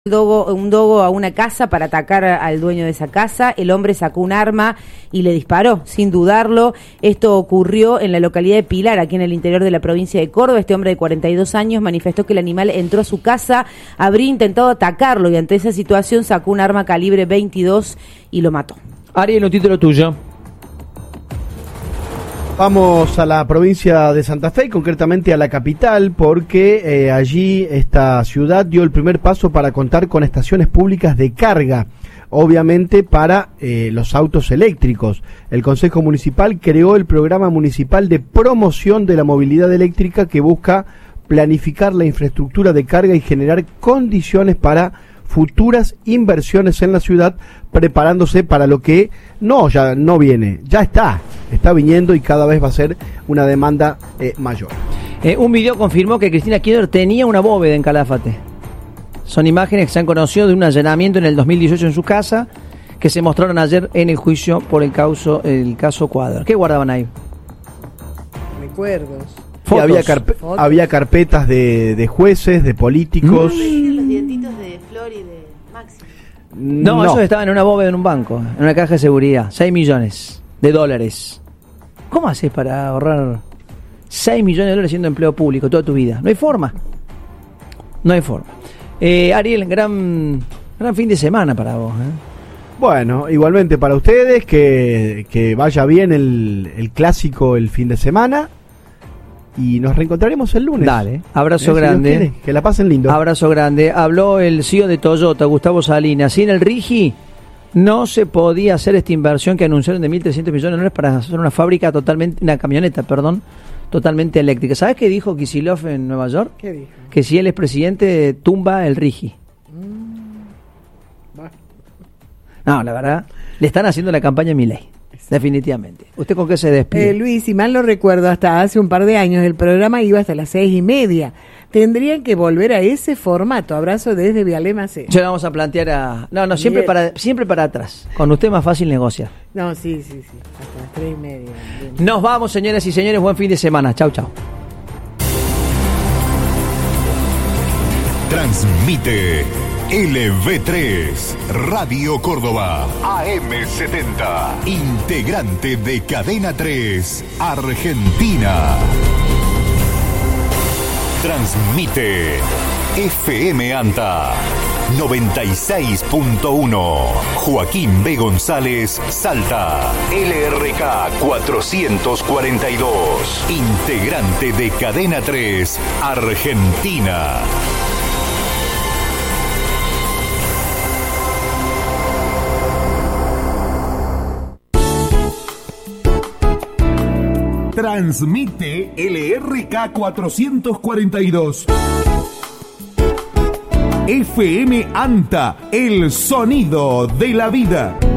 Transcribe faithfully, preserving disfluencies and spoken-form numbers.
Dogo, un dogo a una casa para atacar al dueño de esa casa. El hombre sacó un arma y le disparó sin dudarlo. Esto ocurrió en la localidad de Pilar, aquí en el interior de la provincia de Córdoba. Este hombre de cuarenta y dos años manifestó que el animal entró a su casa, habría intentado atacarlo y ante esa situación sacó un arma calibre veintidós y lo mató. Ariel, un título tuyo. Vamos a la provincia de Santa Fe, concretamente a la capital, porque eh, allí esta ciudad dio el primer paso para contar con estaciones públicas de carga, obviamente para eh, los autos eléctricos. El Consejo Municipal creó el Programa Municipal de Promoción de la Movilidad Eléctrica, que busca planificar la infraestructura de carga y generar condiciones para futuras inversiones en la ciudad, preparándose para lo que no ya no viene, ya está, está viniendo y cada vez va a ser una demanda eh, mayor. Eh, un video confirmó que Cristina Kirchner tenía una bóveda en Calafate. Son imágenes que se han conocido de un allanamiento en el dos mil dieciocho en su casa, que se mostraron ayer en el juicio por el caso, el caso Cuadra. ¿Qué guardaban ahí? Recuerdos. Sí, había, carpe Fotos. había carpetas de, de jueces, de políticos. Mm. Los dientitos de Flor y de Maxi. No, no, esos estaban en una bóveda en un banco, en una caja de seguridad. seis millones de dólares. ¿Cómo haces para ahorrar seis millones de dólares siendo empleo público toda tu vida? No hay forma. No hay forma. Eh, Ariel, gran, gran fin de semana para vos, ¿eh? Bueno, igualmente para ustedes, que, que vaya bien el, el clásico el fin de semana. Y nos reencontraremos el lunes. Dale, abrazo ¿Eh? grande. Si quiere, que la pasen lindo. Abrazo grande. Habló el C E O de Toyota, Gustavo Salinas. Sin el Rigi no se podía hacer esta inversión que anunciaron de mil trescientos millones de dólares para hacer una fábrica totalmente, una camioneta, perdón, totalmente eléctrica. ¿Sabes qué dijo Kicillof en Nueva York? ¿Qué dijo? Que si él es presidente, tumba el Rigi. Mm. No, la verdad, le están haciendo la campaña a Milei. Definitivamente. ¿Usted con qué se despide? Eh, Luis, si mal no recuerdo, hasta hace un par de años el programa iba hasta las seis y media. Tendrían que volver a ese formato. Abrazo desde Vialé Macé. Ya vamos a plantear a... No, no, siempre para, siempre para atrás. Con usted es más fácil negociar. No, sí, sí, sí. Hasta las tres y media. Bien. Nos vamos, señoras y señores. Buen fin de semana. Chau, chau. Transmite L V tres, Radio Córdoba, A M setenta, integrante de Cadena tres, Argentina. Transmite F M Anta, noventa y seis punto uno, Joaquín B. González, Salta, L R K cuatrocientos cuarenta y dos, integrante de Cadena tres, Argentina. Transmite L R K cuatrocientos cuarenta y dos. F M Anta, el sonido de la vida.